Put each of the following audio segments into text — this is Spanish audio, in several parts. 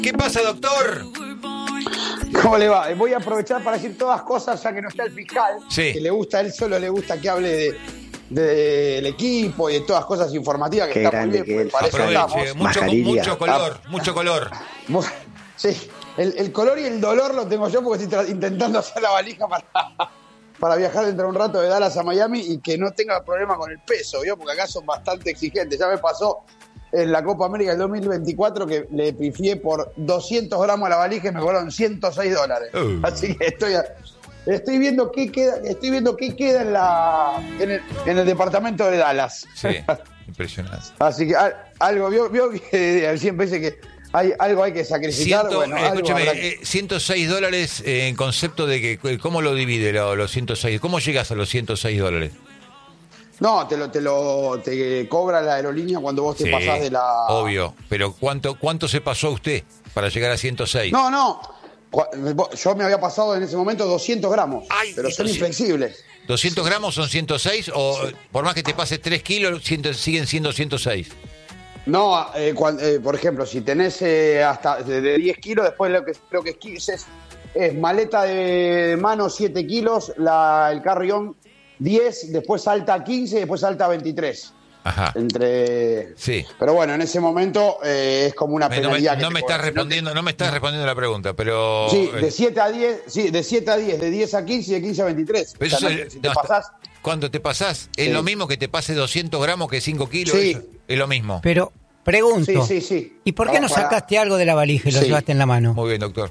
¿Qué pasa, doctor? ¿Cómo le va? Voy a aprovechar para decir todas cosas, ya que no está el fiscal, Sí. que le gusta, a él solo le gusta que hable del equipo y de todas cosas informativas, que Qué está muy grande bien, que porque él. para eso Aproveche. estamos. Mucho color. Sí, el color y el dolor lo tengo yo porque estoy intentando hacer la valija para viajar dentro de un rato de Dallas a Miami y que no tenga problema con el peso, ¿vio? Porque acá son bastante exigentes. Ya me pasó en la Copa América del 2024 que le pifié por 200 gramos a la valija y me cobraron $106. Así que estoy viendo qué queda en el departamento de Dallas. Sí, impresionante. Así que algo, vio que siempre dice que algo hay que sacrificar. Escúcheme, $106 en concepto de que ¿cómo lo divide los 106? ¿Cómo llegas a los $106? No, te cobra la aerolínea cuando vos te pasás de la... Obvio, pero ¿cuánto se pasó usted para llegar a 106? No, yo me había pasado en ese momento 200 gramos, pero son 200. inflexibles. ¿200 gramos son 106 o por más que te pases 3 kilos siguen siendo 106? No, por ejemplo, si tenés hasta de 10 kilos, después lo que es maleta de mano 7 kilos, el carry-on 10, después salta a 15 y después salta a 23. Ajá. Sí. Pero bueno, en ese momento es como una penalidad. No me estás respondiendo la pregunta, pero... Sí, de 7 a 10, de 7 a 10, de 10 a 15 y de 15 a 23. Pero si te pasás... Cuando te pasás, ¿es lo mismo que te pase 200 gramos que 5 kilos? Sí. Eso, es lo mismo. Pero, pregunto, Sí. ¿y por qué no sacaste algo de la valija y lo llevaste en la mano? Muy bien, doctor.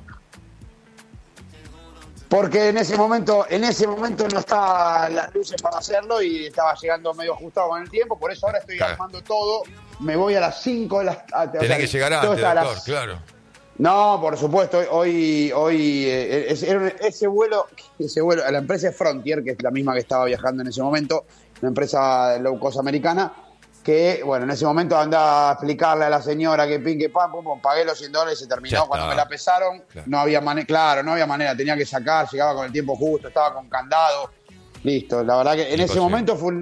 Porque en ese momento no estaba las luces para hacerlo y estaba llegando medio ajustado con el tiempo, por eso ahora estoy armando todo, me voy a las 5 de las... Tenés que llegar antes, doctor, claro. No, por supuesto, hoy ese vuelo, la empresa es Frontier, que es la misma que estaba viajando en ese momento, una empresa low cost americana, que, bueno, en ese momento andaba a explicarle a la señora que pin, que pam, pum, pagué los $100 y se terminó. Cuando me la pesaron, no había manera, tenía que sacar, llegaba con el tiempo justo, estaba con candado, listo. La verdad que en ese momento fue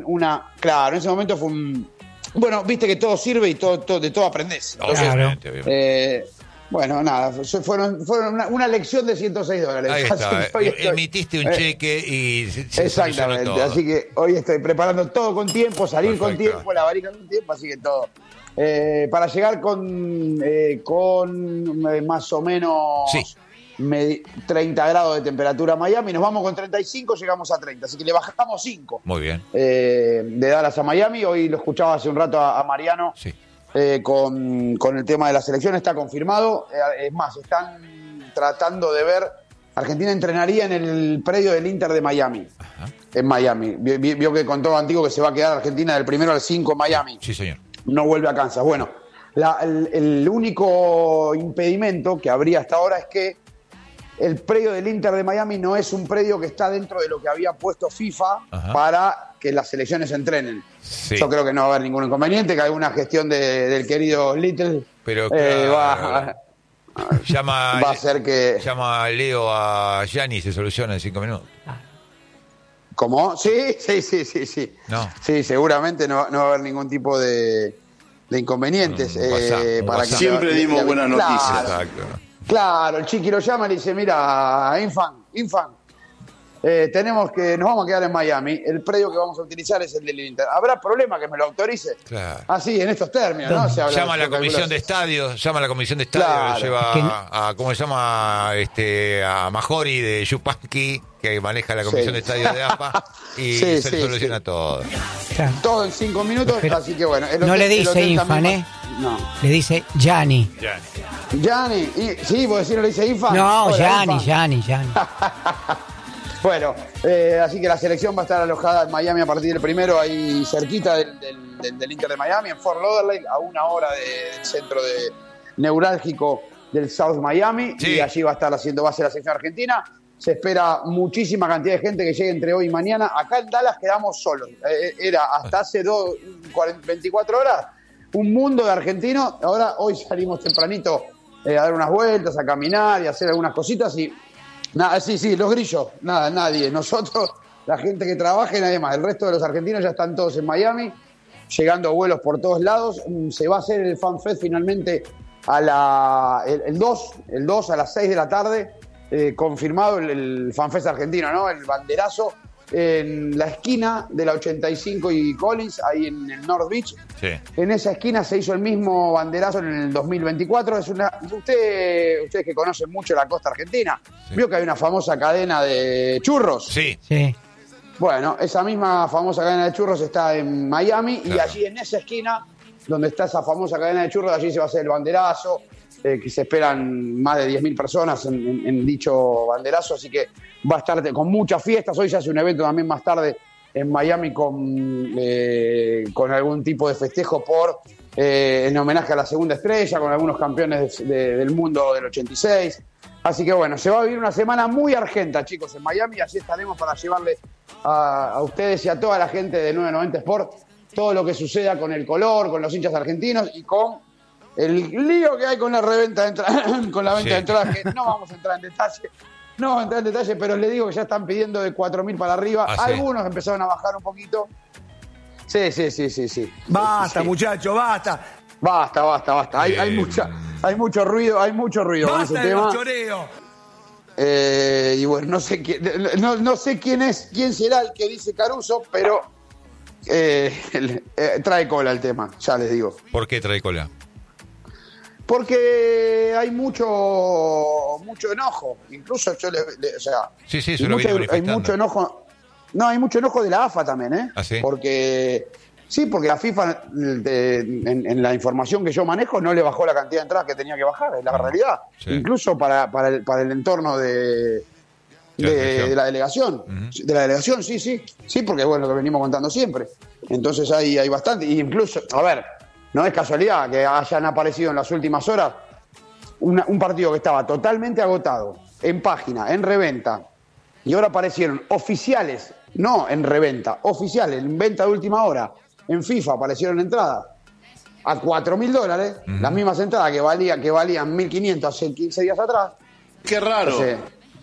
bueno, viste que todo sirve y de todo aprendés. Entonces, bueno, nada, fueron una lección de $106. Ahí está, emitiste un cheque y se exactamente, todo. Así que hoy estoy preparando todo con tiempo, salir con tiempo, la varija con tiempo, así que todo. Para llegar con más o menos 30 grados de temperatura a Miami, nos vamos con 35, llegamos a 30, así que le bajamos 5. Muy bien. De Dallas a Miami, hoy lo escuchaba hace un rato a Mariano. Sí. Con el tema de la selección está confirmado. Es más, están tratando de ver. Argentina entrenaría en el predio del Inter de Miami. Ajá. En Miami. Vio que contó Antiguo que se va a quedar Argentina del 1 al 5 en Miami. Sí, señor. No vuelve a Kansas. Bueno, el único impedimento que habría hasta ahora es que el predio del Inter de Miami no es un predio que está dentro de lo que había puesto FIFA para que las selecciones entrenen. Sí. Yo creo que no va a haber ningún inconveniente, que alguna gestión del querido Little va a hacer que... Llama a Leo a Gianni y se soluciona en 5 minutos. ¿Cómo? Sí. No. Sí, seguramente no va a haber ningún tipo de inconvenientes. Para que siempre dimos buenas noticias. Exacto. Claro, el Chiqui lo llama y le dice, mira, Infan, nos vamos a quedar en Miami, el predio que vamos a utilizar es el del Inter. ¿Habrá problema que me lo autorice? Claro. Así, en estos términos, ¿no? Llama a la comisión de estadio, claro. Lo lleva a ¿cómo se llama? A Majori de Yupanqui, que maneja la comisión de estadio de APA, y se soluciona todo. Claro. Todo en 5 minutos, así que bueno. No le dice Infan, No. Le dice Gianni. Gianni, sí, vos decís, no le dice Infan. No, Gianni. Bueno, así que la selección va a estar alojada en Miami a partir del 1, ahí cerquita del Inter de Miami, en Fort Lauderdale, a 1 hora del centro neurálgico del South Miami, y allí va a estar haciendo base la selección argentina. Se espera muchísima cantidad de gente que llegue entre hoy y mañana. Acá en Dallas quedamos solos. Era hasta hace 24 horas un mundo de argentinos. Hoy salimos tempranito a dar unas vueltas, a caminar y a hacer algunas cositas y nada, sí, los grillos, nada, nadie. Nosotros, la gente que trabaja y nadie más. El resto de los argentinos ya están todos en Miami, llegando vuelos por todos lados. Se va a hacer el Fan Fest finalmente el 2 a las 6 de la tarde, confirmado el FanFest argentino, ¿no? El banderazo en la esquina de la 85 y Collins, ahí en el North Beach. Sí. En esa esquina se hizo el mismo banderazo en el 2024. Ustedes que conocen mucho la costa argentina, sí. Vio que hay una famosa cadena de churros. Sí. Bueno, esa misma famosa cadena de churros está en Miami, claro. Y allí en esa esquina, donde está esa famosa cadena de churros, allí se va a hacer el banderazo, que se esperan más de 10.000 personas en dicho banderazo, así que va a estar con muchas fiestas. Hoy se hace un evento también más tarde en Miami con algún tipo de festejo en homenaje a la segunda estrella, con algunos campeones del mundo del 86. Así que bueno, se va a vivir una semana muy argenta, chicos, en Miami. Así estaremos para llevarle a ustedes y a toda la gente de 990 Sport todo lo que suceda con el color, con los hinchas argentinos y con el lío que hay con la reventa de con la venta de entradas, que no vamos a entrar en detalle, pero les digo que ya están pidiendo de 4.000 para arriba. Algunos empezaron a bajar un poquito. Sí. Basta, muchacho, basta. Basta. Hay mucho ruido basta con ese tema. Choreo. Y bueno, no sé quién será el que dice Caruso, pero trae cola el tema, ya les digo. ¿Por qué trae cola? Porque hay mucho enojo, incluso yo sí, eso lo vi manifestando. Hay mucho enojo. No, hay mucho enojo de la AFA también, ¿eh? ¿Ah, sí? Porque la FIFA, en la información que yo manejo, no le bajó la cantidad de entradas que tenía que bajar, es la realidad. Sí. Incluso para el entorno de la delegación. Uh-huh. De la delegación, sí, porque es lo que venimos contando siempre. Entonces hay bastante, y incluso, a ver, no es casualidad que hayan aparecido en las últimas horas un partido que estaba totalmente agotado, en página, en reventa, y ahora aparecieron oficiales, no en reventa, oficiales, en venta de última hora, en FIFA aparecieron entradas a $4.000, uh-huh. Las mismas entradas que valían 1.500 hace 15 días atrás. Qué raro. Entonces,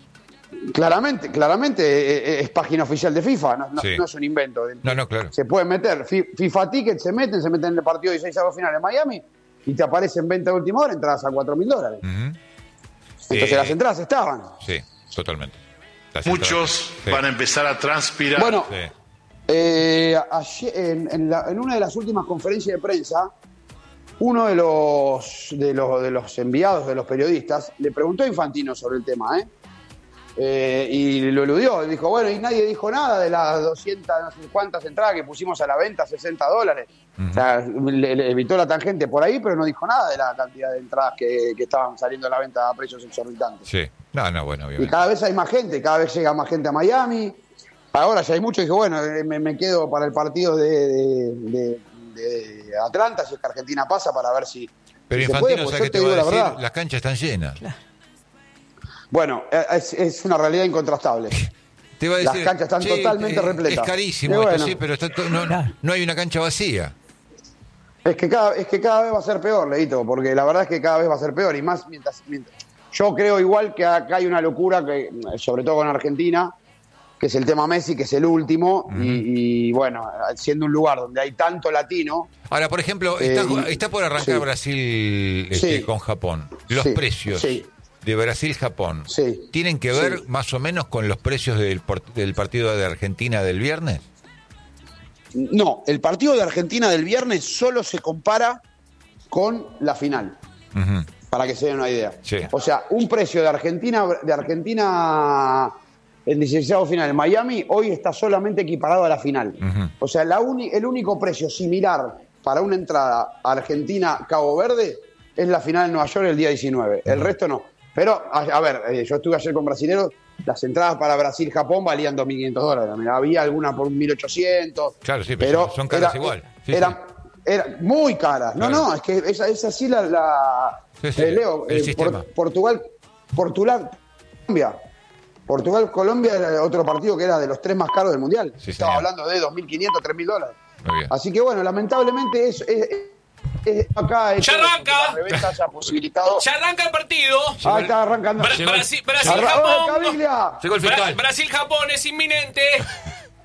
claramente es página oficial de FIFA, no es un invento. No, claro. Se puede meter, FIFA Ticket, se meten en el partido de 16 final en Miami y te aparece en venta de última hora entradas a $4.000. Uh-huh. Entonces las entradas estaban. Sí, totalmente. Muchos van a empezar a transpirar. Bueno, ayer, en una de las últimas conferencias de prensa, uno de los enviados de los periodistas le preguntó a Infantino sobre el tema, y lo eludió. Dijo, bueno, y nadie dijo nada de las 200, no sé cuántas entradas que pusimos a la venta, $60. Uh-huh. O sea, le evitó la tangente por ahí, pero no dijo nada de la cantidad de entradas que estaban saliendo a la venta a precios exorbitantes. Sí, bueno, obviamente. Y cada vez hay más gente, cada vez llega más gente a Miami. Ahora ya hay mucho, y dije, bueno, me quedo para el partido de Atlanta, si es que Argentina pasa, para ver si... Pero si Infantino, se puede, ¿sabes qué te va a decir? Las canchas están llenas. Bueno, es una realidad incontrastable. Te va a decir, las canchas están totalmente repletas. Es carísimo esto, sí, pero no hay una cancha vacía. Es que cada vez va a ser peor, Leito, porque la verdad es que cada vez va a ser peor. Y más mientras yo creo igual que acá hay una locura, que sobre todo con Argentina, que es el tema Messi, que es el último, uh-huh. y bueno, siendo un lugar donde hay tanto latino... Ahora, por ejemplo, está por arrancar Brasil con Japón. Los precios de Brasil-Japón, ¿tienen que ver más o menos con los precios del partido de Argentina del viernes? No, el partido de Argentina del viernes solo se compara con la final, uh-huh. Para que se den una idea. Sí. O sea, un precio de Argentina en 16avo final en Miami hoy está solamente equiparado a la final. Uh-huh. O sea, el único precio similar para una entrada a Argentina-Cabo Verde es la final en Nueva York el día 19. Uh-huh. El resto no. Pero, a ver, yo estuve ayer con brasileros, las entradas para Brasil-Japón valían $2.500. Mira, había alguna por 1.800. Claro, sí, pero son caras igual. Eran muy caras. Claro. No, es que es así Leo, el sistema. Portugal-Colombia era otro partido que era de los 3 más caros del Mundial. Estaba hablando de $2.500, $3.000. Así que bueno, lamentablemente acá ya arranca. La reventa haya posibilitado. Ya arranca el partido. Ahí está arrancando. Brasil-Japón. Brasil-Japón es inminente.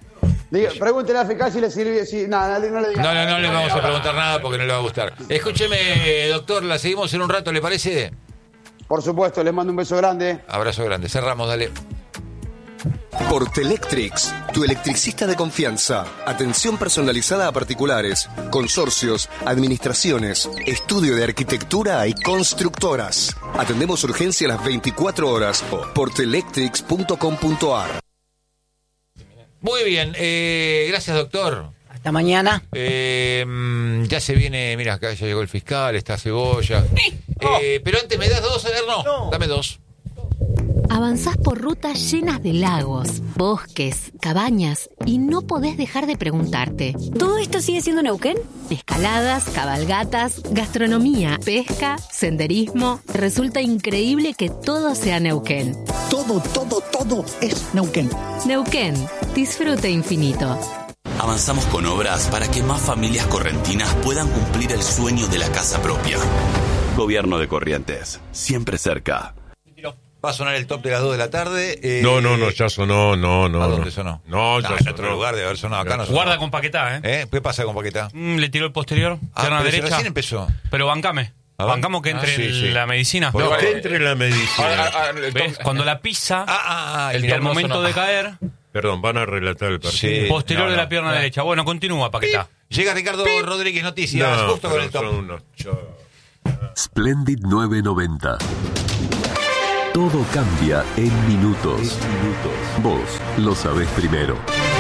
Pregúntele a FK si le sirve. No le diga. No le vamos a preguntar nada porque no le va a gustar. Escúcheme, doctor, la seguimos en un rato, ¿le parece? Por supuesto, les mando un beso grande. Abrazo grande. Cerramos, dale. Portelectrics, tu electricista de confianza. Atención personalizada a particulares, consorcios, administraciones, estudio de arquitectura y constructoras. Atendemos urgencia a las 24 horas. Portelectrics.com.ar. Muy bien, gracias, doctor. Hasta mañana. Ya se viene, mira, acá ya llegó el fiscal, está Cebolla. Pero antes, ¿me das 2? A ver, no, dame 2. Avanzás por rutas llenas de lagos, bosques, cabañas y no podés dejar de preguntarte: ¿todo esto sigue siendo Neuquén? Escaladas, cabalgatas, gastronomía, pesca, senderismo. Resulta increíble que todo sea Neuquén. Todo es Neuquén. Neuquén, disfrute infinito. Avanzamos con obras para que más familias correntinas puedan cumplir el sueño de la casa propia. Gobierno de Corrientes, siempre cerca. Va a sonar el top de las 2 de la tarde. No, ya sonó, no. ¿A dónde sonó? No, ya en otro lugar de haber sonado. Acá no sonó. Guarda con Paquetá, ¿Qué pasa con Paquetá? Le tiró el posterior, pierna derecha. Recién empezó. Pero bancame. Bancamos que entre la medicina. No, que entre la medicina. ¿Ves? Cuando la pisa, y al momento de caer... Perdón, van a relatar el partido. Posterior de la pierna derecha. Bueno, continúa, Paquetá. Llega Ricardo Rodríguez, noticias, justo con el top. Splendid 990. Todo cambia en minutos. Vos lo sabés primero.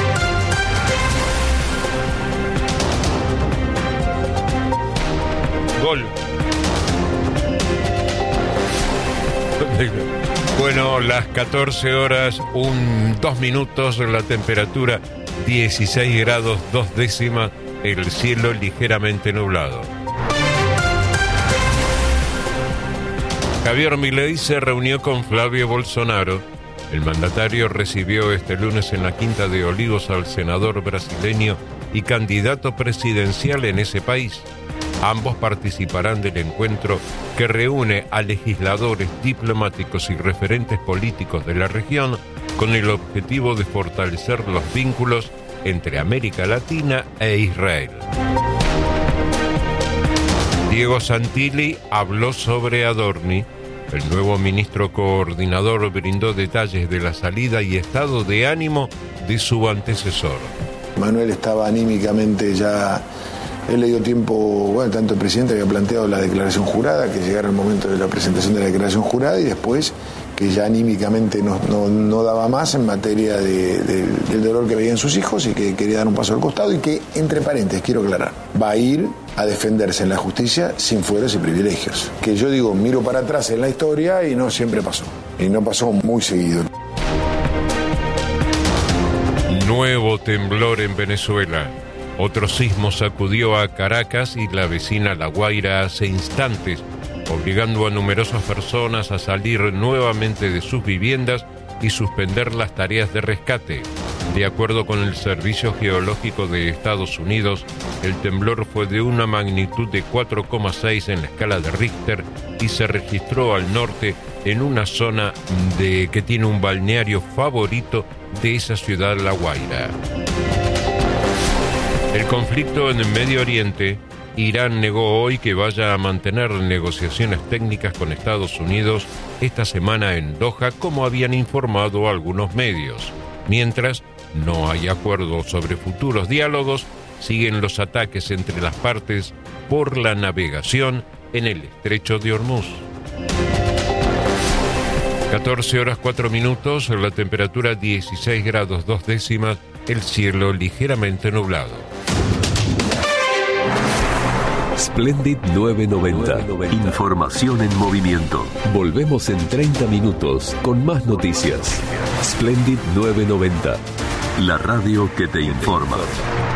Gol. Bueno, las 14 horas, 2 minutos, la temperatura 16 grados 2 décimas, el cielo ligeramente nublado. Javier Milei se reunió con Flavio Bolsonaro. El mandatario recibió este lunes en la Quinta de Olivos al senador brasileño y candidato presidencial en ese país. Ambos participarán del encuentro que reúne a legisladores, diplomáticos y referentes políticos de la región con el objetivo de fortalecer los vínculos entre América Latina e Israel. Diego Santilli habló sobre Adorni. El nuevo ministro coordinador brindó detalles de la salida y estado de ánimo de su antecesor. Manuel estaba anímicamente ya, él le dio tiempo, tanto el presidente había planteado la declaración jurada, que llegara el momento de la presentación de la declaración jurada y después que ya anímicamente no daba más en materia del dolor que veían sus hijos y que quería dar un paso al costado y que, entre paréntesis, quiero aclarar, va a ir a defenderse en la justicia sin fueros y privilegios. Que yo digo, miro para atrás en la historia y no siempre pasó. Y no pasó muy seguido. Nuevo temblor en Venezuela. Otro sismo sacudió a Caracas y la vecina La Guaira hace instantes, obligando a numerosas personas a salir nuevamente de sus viviendas y suspender las tareas de rescate. De acuerdo con el Servicio Geológico de Estados Unidos, el temblor fue de una magnitud de 4,6 en la escala de Richter y se registró al norte en una zona que tiene un balneario favorito de esa ciudad, La Guaira. El conflicto en el Medio Oriente. Irán negó hoy que vaya a mantener negociaciones técnicas con Estados Unidos esta semana en Doha, como habían informado algunos medios. Mientras no hay acuerdo sobre futuros diálogos, siguen los ataques entre las partes por la navegación en el estrecho de Hormuz. 14 horas 4 minutos, la temperatura 16 grados 2 décimas, el cielo ligeramente nublado. Splendid 990. Información en movimiento. Volvemos en 30 minutos con más noticias. Splendid 990. La radio que te informa.